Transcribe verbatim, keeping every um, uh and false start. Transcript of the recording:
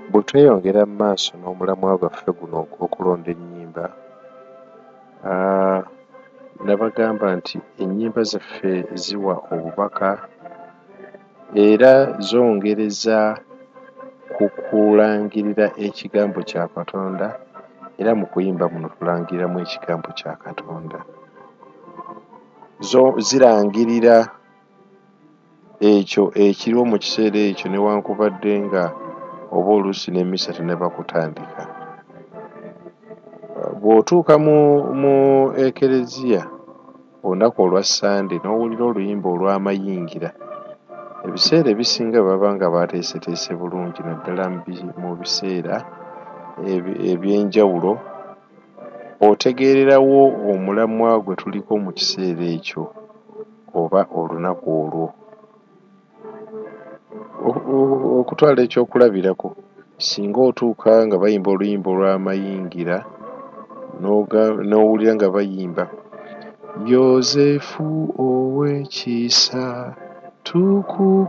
Bwe tweyongera mu maaso n'omulamwa gwaffe guno ogw'okulonda ennyimba, nabagamba nti ennyimba zaffe ziwa obubaka era zongereza ku kulangirira ekigambo kya Katonda, era mu kuyimba muno tulangiriramu ekigambo kya Katonda. Zo zirangirira ekyo ekiriwo mu kiseera ekyo newankubadde nga oba oluusi n'emmisa tennaba kutandika. Bw'otuuka mu mu ekereziya olunaku olwa Sande n'owulira oluyimba olw'amayingira, ebiseera ebisinga baba nga baateeseteese bulungi naddala mu biseera eby'enjawulo, otegeererawo omulamwa gwe tuliko mu kiseera ekyo oba olunaku olwo. Okutwala ekyokulabirako, singa otuuka nga bayimba oluyimba olw'amayingira n'owulira nga bayimba Yozefu ow'ekisa tuku